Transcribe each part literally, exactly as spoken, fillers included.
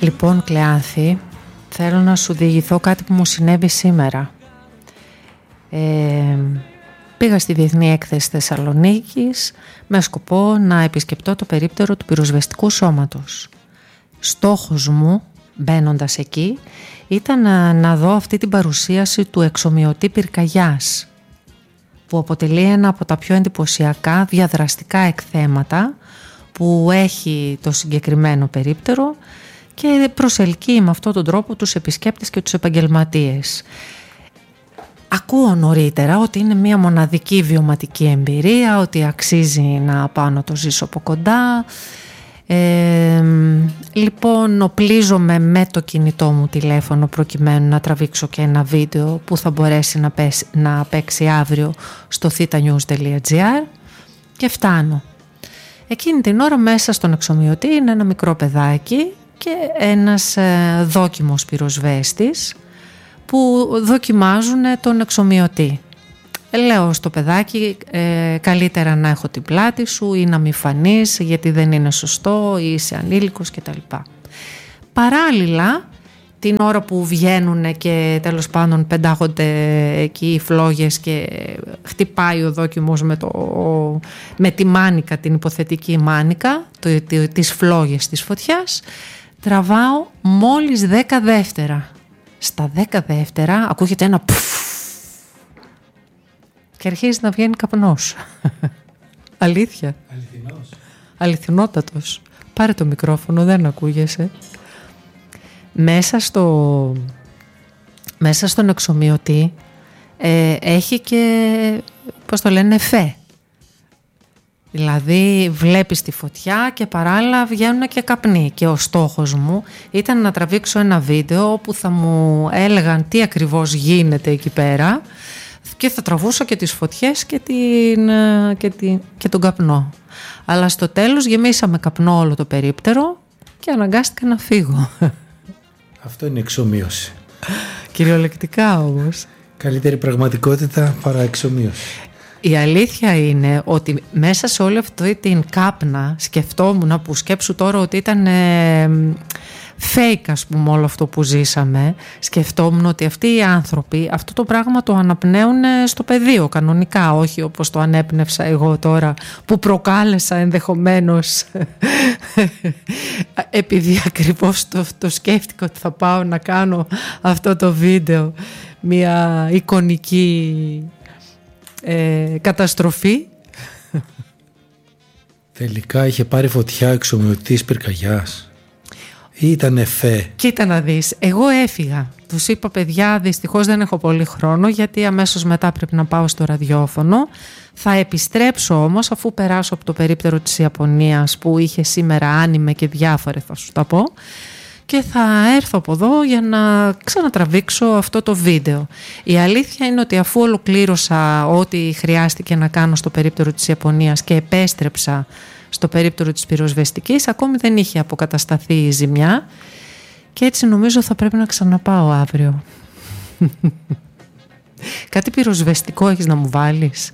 Λοιπόν, Κλεάνθη, θέλω να σου διηγηθώ κάτι που μου συνέβη σήμερα. Ε, πήγα στη Διεθνή Έκθεση Θεσσαλονίκης με σκοπό να επισκεπτώ το περίπτερο του πυροσβεστικού σώματος. Στόχος μου, μπαίνοντας εκεί, ήταν να, να δω αυτή την παρουσίαση του εξομοιωτή πυρκαγιάς, που αποτελεί ένα από τα πιο εντυπωσιακά διαδραστικά εκθέματα που έχει το συγκεκριμένο περίπτερο και προσελκύει με αυτόν τον τρόπο τους επισκέπτες και τους επαγγελματίες. Ακούω νωρίτερα ότι είναι μια μοναδική βιωματική εμπειρία, ότι αξίζει να πάω να το ζήσω από κοντά. Ε, λοιπόν, οπλίζομαι με το κινητό μου τηλέφωνο προκειμένου να τραβήξω και ένα βίντεο που θα μπορέσει να, πέσει, να παίξει αύριο στο theta news τελεία gr και φτάνω. Εκείνη την ώρα μέσα στον εξομοιωτή είναι ένα μικρό παιδάκι και ένας ε, δόκιμος πυροσβέστης που δοκιμάζουν τον εξομοιωτή. Λέω στο παιδάκι, ε, καλύτερα να έχω την πλάτη σου ή να μη φανείς γιατί δεν είναι σωστό ή είσαι ανήλικος κτλ. Παράλληλα, την ώρα που βγαίνουν και τέλος πάντων πεντάγονται εκεί οι φλόγες και χτυπάει ο δόκιμος με, το, με τη μάνικα, την υποθετική μάνικα, το, το, τις φλόγες της φωτιάς, τραβάω μόλις δέκα δεύτερα. Στα δέκα δεύτερα ακούγεται ένα πφ και αρχίζει να βγαίνει καπνός. Αλήθεια. Αληθινός. Αληθινότατος. Πάρε το μικρόφωνο, δεν ακούγεσαι. Μέσα στο μέσα στον εξομοιωτή ε, έχει και, πώς το λένε, εφέ. Δηλαδή βλέπεις τη φωτιά και παράλληλα βγαίνουν και καπνοί. Και ο στόχος μου ήταν να τραβήξω ένα βίντεο όπου θα μου έλεγαν τι ακριβώς γίνεται εκεί πέρα και θα τραβούσα και τις φωτιές και, την, και, την, και τον καπνό. Αλλά στο τέλος γεμίσαμε καπνό όλο το περίπτερο και αναγκάστηκα να φύγω. Αυτό είναι εξομοίωση. Κυριολεκτικά όμως. Καλύτερη πραγματικότητα παρά εξομοίωση. Η αλήθεια είναι ότι μέσα σε όλη αυτή την κάπνα σκεφτόμουν, που σκέψου τώρα ότι ήταν ε, fake, ας πούμε, όλο αυτό που ζήσαμε, σκεφτόμουν ότι αυτοί οι άνθρωποι αυτό το πράγμα το αναπνέουν στο πεδίο κανονικά, όχι όπως το ανέπνευσα εγώ τώρα που προκάλεσα ενδεχομένως επειδή ακριβώς το, το σκέφτηκα ότι θα πάω να κάνω αυτό το βίντεο, μια εικονική ε, καταστροφή. Τελικά είχε πάρει φωτιά εξομοιωτής πυρκαγιάς ή ήταν εφέ? Κοίτα να δεις, εγώ έφυγα. Τους είπα, παιδιά, δυστυχώς δεν έχω πολύ χρόνο γιατί αμέσως μετά πρέπει να πάω στο ραδιόφωνο. Θα επιστρέψω όμως αφού περάσω από το περίπτερο της Ιαπωνίας που είχε σήμερα άνιμε και διάφορα, θα σου τα πω, και θα έρθω από εδώ για να ξανατραβήξω αυτό το βίντεο. Η αλήθεια είναι ότι αφού ολοκλήρωσα ό,τι χρειάστηκε να κάνω στο περίπτερο της Ιαπωνίας και επέστρεψα στο περίπτερο της πυροσβεστικής, ακόμη δεν είχε αποκατασταθεί η ζημιά και έτσι νομίζω θα πρέπει να ξαναπάω αύριο. Κάτι πυροσβεστικό έχεις να μου βάλεις?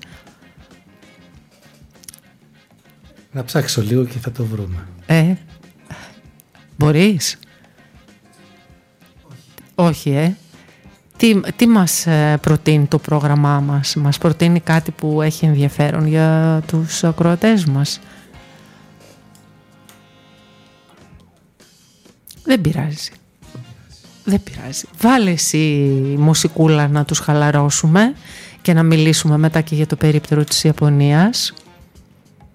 Να ψάξω λίγο και θα το βρούμε. Ε, μπορείς? Όχι, ε. Τι, τι μας προτείνει το πρόγραμμά μας? Μας προτείνει κάτι που έχει ενδιαφέρον για τους ακροατές μας? Δεν πειράζει. Δεν πειράζει. Βάλε εσύ μουσικούλα να τους χαλαρώσουμε και να μιλήσουμε μετά και για το περίπτερο της Ιαπωνίας.